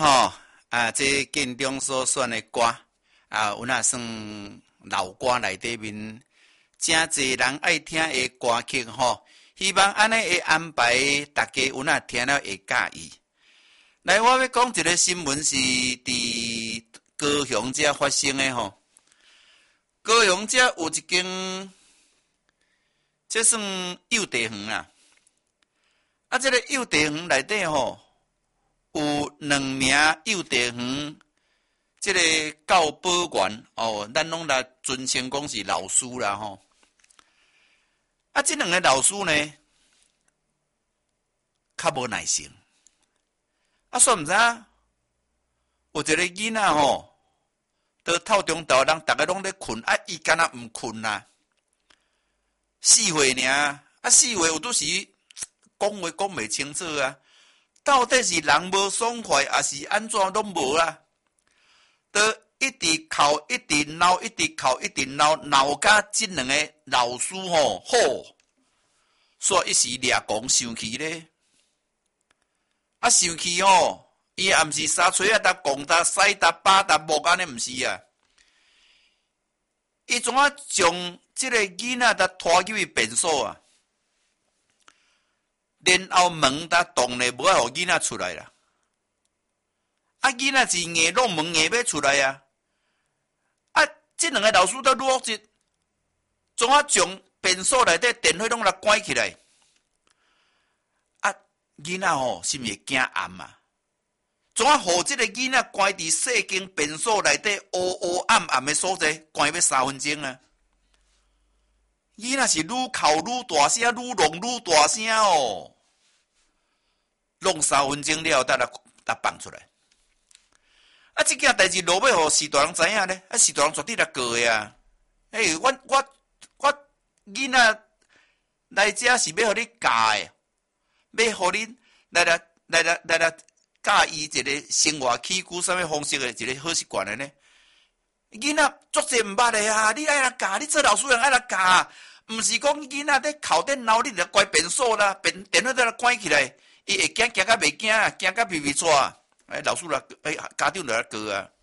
这建中所选的歌有那算老歌内底面，真侪人爱听的歌曲希望安尼会安排，大家有那听了会介意。来，我要讲一个新闻是伫高雄遮发生的高雄遮有一间，这算幼稚园啦。这个幼稚园内底有2名幼稚园，这个教保员咱拢来尊称讲是老师啦这2个老师呢，较无耐性。煞毋知有一个囡仔到透中昼人逐个拢咧困，伊敢若毋困啦，4岁尔，4岁有拄时讲话讲袂清楚啊，到底是人无爽快，还是安怎拢无啊？都一直哭，一直闹，一直哭，一直闹，闹甲这2个老师好，煞一时掠狂生气咧。生气伊也毋是沙锤搭讲搭塞搭巴搭木安尼，毋是啊。伊怎啊将这个囡仔搭拖入去便所啊？然后门搭动咧，无爱互囡仔出来啦。囡仔是硬弄门硬要出来啊！这2个老师都落去，怎啊将便所内底电火拢来关起来？囡仔是毋是惊暗啊？怎啊互这个囡仔关伫细间便所内底黑黑暗暗的所在，关要3分钟啊？囡仔是愈哭愈大声，愈弄愈大声弄3分钟了，才放出来。这件代志落尾互士大人知影咧，士大人绝对来告的啊！我囡仔来遮是要互你教的，要互你来教伊一个生活起居啥物方式的一个好习惯的呢？囡仔足济毋捌的啊！你爱来教，你做老师人爱来教，毋是讲囡仔咧哭咧闹，你著关便所啦，电话都来关起来，伊会惊甲袂惊啊，惊甲皮皮喘。老师啦，家长就来告啊。